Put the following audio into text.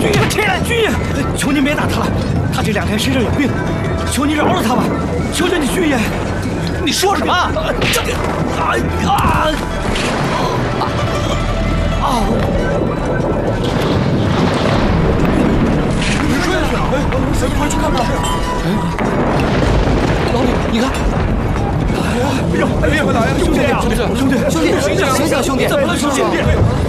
军爷，起来！军爷，求你别打他了，他这2天身上有病，求你饶了他吧！求求你，军爷！ 你说什么？